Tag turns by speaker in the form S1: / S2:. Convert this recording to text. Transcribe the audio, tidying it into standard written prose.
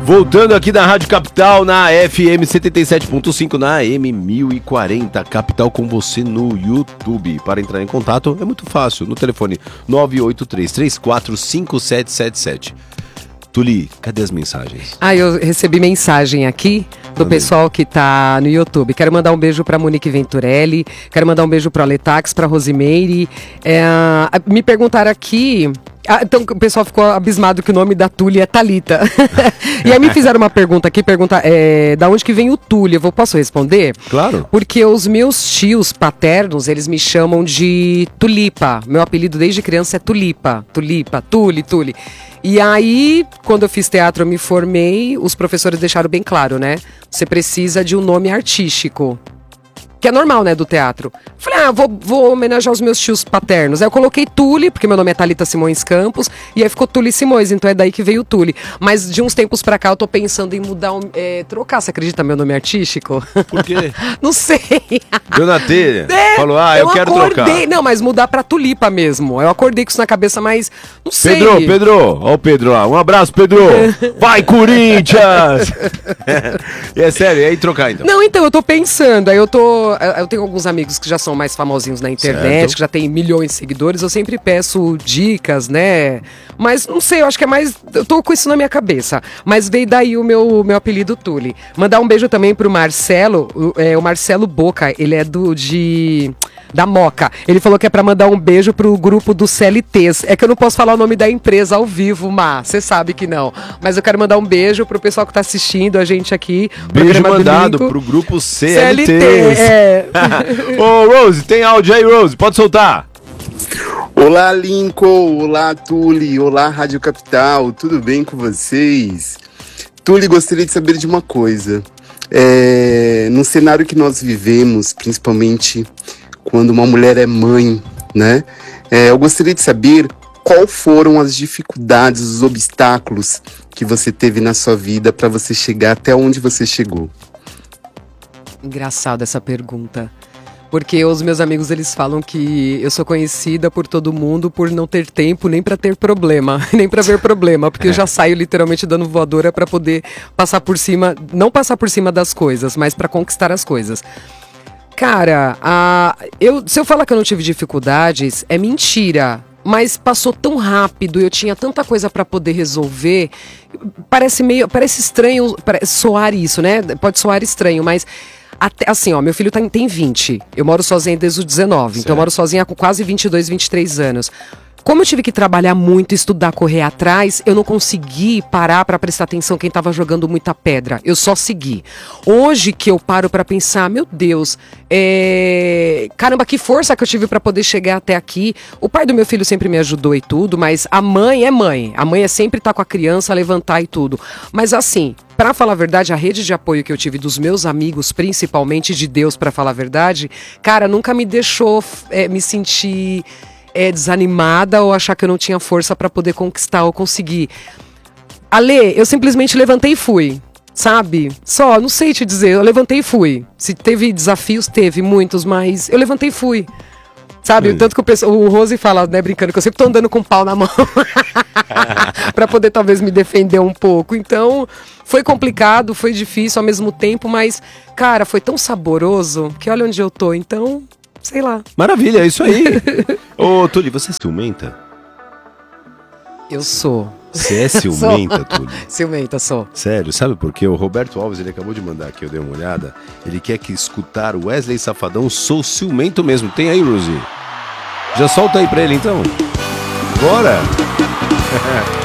S1: Voltando aqui da Rádio Capital, na FM 77.5, na AM 1040, Capital com você no YouTube. Para entrar em contato é muito fácil, no telefone 983345777. Tuli, cadê as mensagens?
S2: Eu recebi mensagem aqui do pessoal que tá no YouTube. Quero mandar um beijo pra Monique Venturelli, quero mandar um beijo pro Aletax, pra Rosimeire. Me perguntaram aqui... então o pessoal ficou abismado que o nome da Tuli é Thalita. E aí me fizeram uma pergunta aqui, da onde que vem o Tuli? Posso responder?
S1: Claro.
S2: Porque os meus tios paternos, eles me chamam de Tulipa. Meu apelido desde criança é Tulipa. Tulipa, Tuli. E aí, quando eu fiz teatro, eu me formei, os professores deixaram bem claro, né? Você precisa de um nome artístico. Que é normal, né, do teatro. Falei, vou homenagear os meus tios paternos. Aí eu coloquei Tuli, porque meu nome é Thalita Simões Campos, e aí ficou Tuli Simões, então é daí que veio o Tuli. Mas de uns tempos pra cá eu tô pensando em mudar, trocar, você acredita, meu nome artístico?
S1: Por quê?
S2: Não sei.
S1: Deu na telha, falou, eu quero trocar.
S2: Não, mas mudar pra Tulipa mesmo. Eu acordei com isso na cabeça, mas não sei.
S1: Pedro, ó o Pedro lá, um abraço, Pedro. Vai, Corinthians! É sério, e aí trocar então?
S2: Não, então, eu tô pensando, eu tenho alguns amigos que já são mais famosinhos na internet, certo, que já tem milhões de seguidores, eu sempre peço dicas, né? Mas não sei, eu acho que é mais... Eu tô com isso na minha cabeça. Mas veio daí o meu apelido Tuli. Mandar um beijo também pro Marcelo, o Marcelo Boca, ele é da Moca. Ele falou que é pra mandar um beijo pro grupo dos CLTs. É que eu não posso falar o nome da empresa ao vivo, você sabe que não. Mas eu quero mandar um beijo pro pessoal que tá assistindo a gente aqui.
S1: Beijo mandado pro grupo CLT. Ô, Rose, tem áudio aí, Rose? Pode soltar.
S3: Olá, Lincoln. Olá, Tuli. Olá, Rádio Capital. Tudo bem com vocês? Tuli, gostaria de saber de uma coisa. No cenário que nós vivemos, principalmente quando uma mulher é mãe, né? Eu gostaria de saber qual foram as dificuldades, os obstáculos que você teve na sua vida para você chegar até onde você chegou.
S2: Engraçada essa pergunta. Porque os meus amigos, eles falam que eu sou conhecida por todo mundo por não ter tempo nem pra ter problema, nem pra ver problema, porque eu já saio literalmente dando voadora pra poder passar por cima, não passar por cima das coisas, mas pra conquistar as coisas. Cara, se eu falar que eu não tive dificuldades, é mentira. Mas passou tão rápido, eu tinha tanta coisa pra poder resolver. Parece estranho soar isso, né? Pode soar estranho, mas... assim, meu filho tem 20. Eu moro sozinha desde os 19. Certo. Então eu moro sozinha com quase 22, 23 anos. Como eu tive que trabalhar muito, estudar, correr atrás, eu não consegui parar pra prestar atenção quem tava jogando muita pedra. Eu só segui. Hoje que eu paro pra pensar, meu Deus, caramba, que força que eu tive pra poder chegar até aqui. O pai do meu filho sempre me ajudou e tudo, mas a mãe é mãe. A mãe é sempre estar com a criança, levantar e tudo. Mas assim... Pra falar a verdade, a rede de apoio que eu tive dos meus amigos, principalmente de Deus, pra falar a verdade, cara, nunca me deixou me sentir desanimada ou achar que eu não tinha força pra poder conquistar ou conseguir. Ale, eu simplesmente levantei e fui, sabe? Só, não sei te dizer, eu levantei e fui. Se teve desafios, teve muitos, mas eu levantei e fui. Sabe, tanto que o Rose fala, né, brincando, que eu sempre tô andando com um pau na mão pra poder talvez me defender um pouco. Então, foi complicado, foi difícil ao mesmo tempo, mas, cara, foi tão saboroso que olha onde eu tô, então, sei lá.
S1: Maravilha, é isso aí. Ô, Tuli, você é ciumenta?
S2: Eu sou.
S1: Você é ciumenta, Tuli?
S2: Ciumenta, sou.
S1: Sério, sabe por quê? O Roberto Alves, ele acabou de mandar aqui, eu dei uma olhada. Ele quer que escutar o Wesley Safadão, Sou Ciumento Mesmo. Tem aí, Rosie? Já solta aí pra ele, então. Bora!